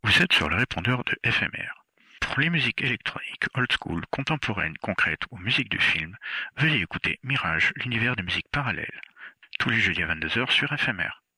Vous êtes sur le répondeur de FMR. Pour les musiques électroniques, old school, contemporaines, concrètes ou musique de film, veuillez écouter Mirage, l'univers des musiques parallèles. Tous les jeudis à 22h sur FMR.